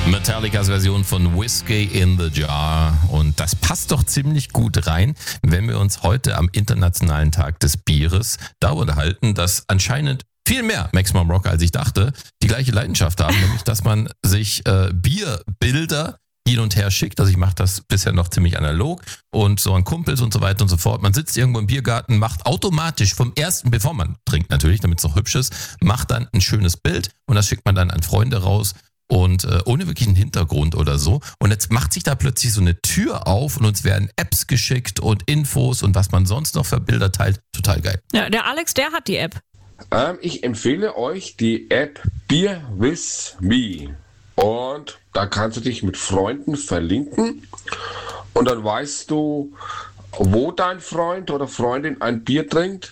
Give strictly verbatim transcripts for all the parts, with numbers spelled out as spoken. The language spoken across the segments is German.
Metallicas Version von Whiskey in the Jar. Und das passt doch ziemlich gut rein, wenn wir uns heute am Internationalen Tag des Bieres darüber unterhalten, dass anscheinend viel mehr Maximum Rocker, als ich dachte, die gleiche Leidenschaft haben, nämlich dass man sich äh, Bierbilder hin und her schickt. Also ich mache das bisher noch ziemlich analog und so an Kumpels und so weiter und so fort. Man sitzt irgendwo im Biergarten, macht automatisch vom ersten, bevor man trinkt natürlich, damit es noch hübsch ist, macht dann ein schönes Bild und das schickt man dann an Freunde raus und äh, ohne wirklich einen Hintergrund oder so. Und jetzt macht sich da plötzlich so eine Tür auf und uns werden Apps geschickt und Infos und was man sonst noch für Bilder teilt. Total geil. Ja, der Alex, der hat die App. Ähm, ich empfehle euch die App Beer with Me. Und da kannst du dich mit Freunden verlinken und dann weißt du, wo dein Freund oder Freundin ein Bier trinkt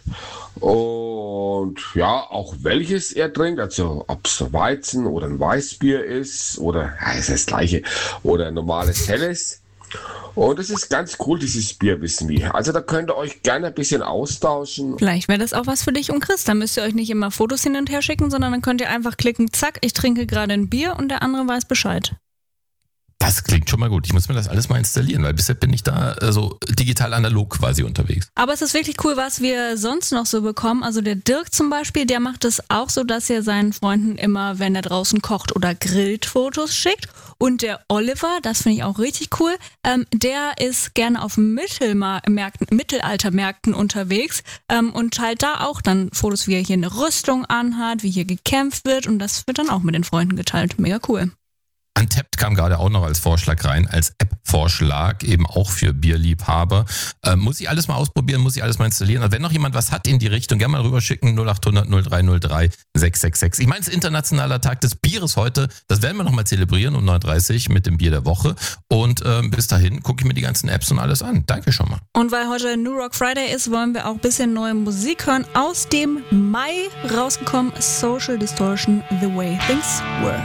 und ja, auch welches er trinkt, also ob es Weizen oder ein Weißbier ist oder, ja, ist das gleiche, oder ein normales Helles. Und es ist ganz cool, dieses Bier wissen wir. Also da könnt ihr euch gerne ein bisschen austauschen. Vielleicht wäre das auch was für dich und Chris. Da müsst ihr euch nicht immer Fotos hin und her schicken, sondern dann könnt ihr einfach klicken, zack, ich trinke gerade ein Bier und der andere weiß Bescheid. Das klingt schon mal gut. Ich muss mir das alles mal installieren, weil bisher bin ich da äh, so digital analog quasi unterwegs. Aber es ist wirklich cool, was wir sonst noch so bekommen. Also der Dirk zum Beispiel, der macht es auch so, dass er seinen Freunden immer, wenn er draußen kocht oder grillt, Fotos schickt. Und der Oliver, das finde ich auch richtig cool, ähm, der ist gerne auf Mittelmärkten, Mittelaltermärkten unterwegs ähm, und teilt da auch dann Fotos, wie er hier eine Rüstung anhat, wie hier gekämpft wird und das wird dann auch mit den Freunden geteilt. Mega cool. Untapped kam gerade auch noch als Vorschlag rein, als App-Vorschlag, eben auch für Bierliebhaber. Ähm, muss ich alles mal ausprobieren, muss ich alles mal installieren. Und wenn noch jemand was hat in die Richtung, gerne mal rüberschicken, null acht hundert null drei null drei sechs sechs sechs. Ich meine, es ist Internationaler Tag des Bieres heute. Das werden wir nochmal zelebrieren um neun Uhr dreißig mit dem Bier der Woche. Und ähm, bis dahin gucke ich mir die ganzen Apps und alles an. Danke schon mal. Und weil heute New Rock Friday ist, wollen wir auch ein bisschen neue Musik hören. Aus dem Mai rausgekommen, Social Distortion, The Way Things Were.